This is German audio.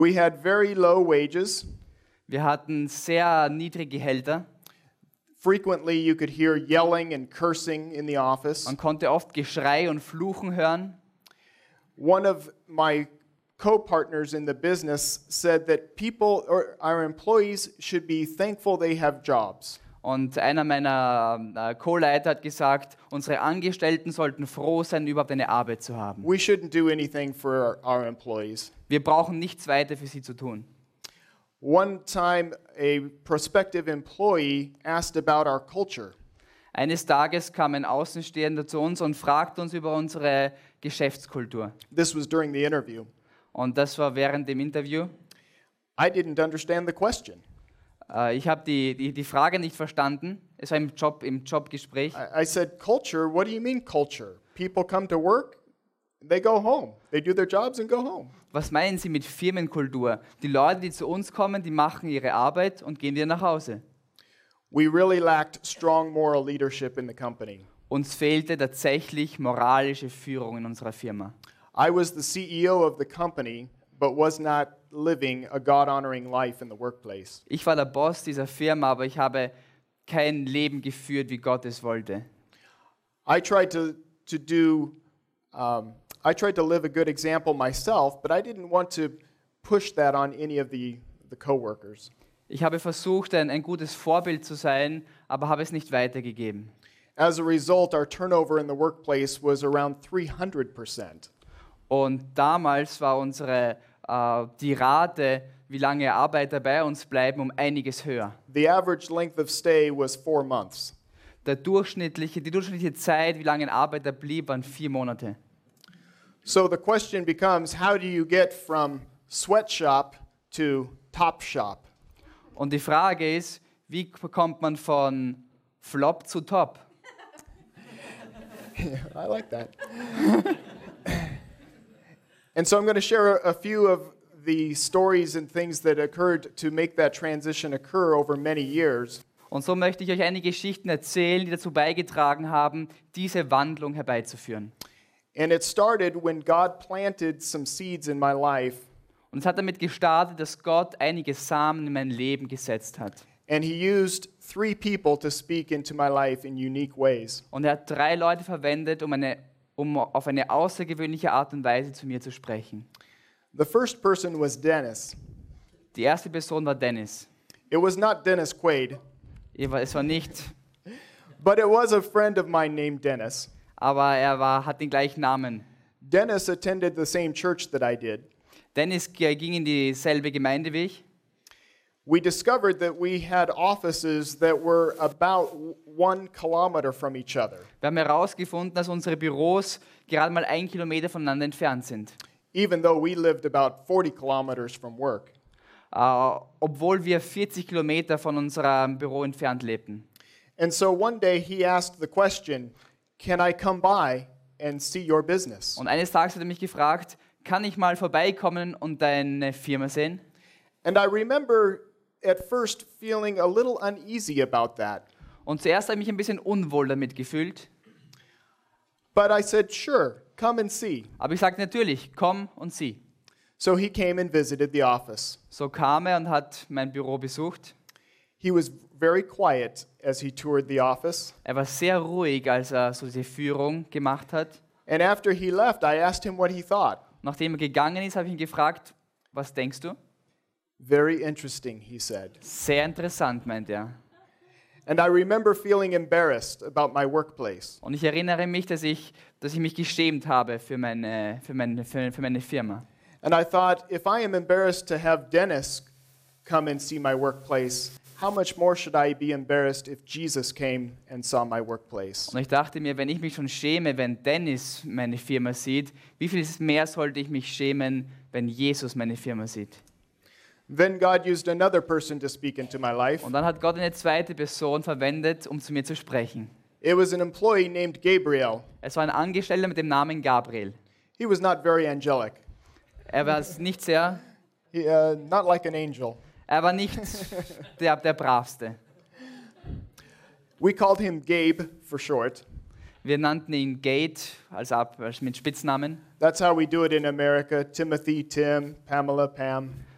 We had very low wages. Wir hatten sehr niedrige Gehälter. Frequently, you could hear yelling and cursing in the office. Man konnte oft Geschrei und Fluchen hören. One of my co-partners in the business said that people or our employees should be thankful they have jobs. Und einer meiner Co-Leiter hat gesagt, unsere Angestellten sollten froh sein, überhaupt eine Arbeit zu haben. We shouldn't do anything for our employees. Wir brauchen nichts weiter für sie zu tun. One time, a prospective employee asked about our culture. Eines Tages kam ein Außenstehender zu uns und fragte uns über unsere Geschäftskultur. This was during the interview. Und das war während dem Interview. I didn't understand the question. Ich habe die Frage nicht verstanden. Es war im Jobgespräch. I said, culture? What do you mean culture? People come to work, they go home. They do their jobs and go home. Was meinen Sie mit Firmenkultur? Die Leute, die zu uns kommen, die machen ihre Arbeit und gehen wieder nach Hause. We really lacked strong moral leadership in the company. Uns fehlte tatsächlich moralische Führung in unserer Firma. I was the CEO of the company, but was not living a God-honoring life in the workplace. Ich war der Boss dieser Firma, aber ich habe kein Leben geführt, wie Gott es wollte. I tried to live a good example myself, but I didn't want to push that on any of the coworkers. Ich habe versucht, ein gutes Vorbild zu sein, aber habe es nicht weitergegeben. As a result, our turnover in the workplace was around 300%. Und damals war die Rate, wie lange Arbeiter bei uns bleiben, um einiges höher. The average length of stay was 4 months. Die durchschnittliche Zeit, wie lange ein Arbeiter blieb, waren 4 Monate. So the question becomes, how do you get from sweatshop to top shop? Und die Frage ist, wie kommt man von Flop zu Top? I like that. And so I'm going to share a few of the stories and things that occurred to make that transition occur over many years. Und so möchte ich euch einige Geschichten erzählen, die dazu beigetragen haben, diese Wandlung herbeizuführen. And it started when God planted some seeds in my life. Und es hat damit gestartet, dass Gott einige Samen in mein Leben gesetzt hat. And he used 3 people to speak into my life in unique ways. Und er hat 3 Leute verwendet, um auf eine außergewöhnliche Art und Weise zu mir zu sprechen. The first person was Dennis. Die erste Person war Dennis. It was not Dennis Quaid, Es war nicht, but it was a friend of mine named Dennis. aber hat den gleichen Namen. Dennis attended the same church that I did. Dennis ging in dieselbe Gemeinde wie ich. We discovered that we had offices that were about 1 kilometer from each other. Wir haben herausgefunden, dass unsere Büros gerade mal 1 Kilometer voneinander entfernt sind. Even though we lived about 40 kilometers from work. Obwohl wir 40 Kilometer von unserem Büro entfernt lebten. And so one day he asked the question, can I come by and see your business? Und eines Tages hat er mich gefragt, kann ich mal vorbeikommen und deine Firma sehen? And I remember at first feeling a little uneasy about that. Und zuerst habe ich mich ein bisschen unwohl damit gefühlt. But I said, sure, come and see. Aber ich sagte natürlich, komm und sieh. So he came and visited the office. So kam er und hat mein Büro besucht. He was very quiet as he toured the office. Er war sehr ruhig, als er so diese Führung gemacht hat. And after he left, I asked him what he thought. Nachdem er gegangen ist, habe ich ihn gefragt, was denkst du? Very interesting, he said. Sehr interessant, meint er. And I remember feeling embarrassed about my workplace. Und ich erinnere mich, dass ich mich geschämt habe für meine Firma. And I thought, if I am embarrassed to have Dennis come and see my workplace, how much more should I be embarrassed if Jesus came and saw my workplace? Und ich dachte mir, wenn ich mich schon schäme, wenn Dennis meine Firma sieht, wie viel mehr sollte ich mich schämen, wenn Jesus meine Firma sieht? Then God used another person to speak into my life. Und dann hat Gott eine zweite Person verwendet, um zu mir zu sprechen. It was an employee named Gabriel. Es war ein Angestellter mit dem Namen Gabriel. He was not very angelic. Er war nicht sehr, Not like an angel. er war nicht der Bravste. We called him Gabe for short. Wir nannten ihn Gate als mit Spitznamen. That's how we do it in America. Timothy, Tim, Pamela, Pam.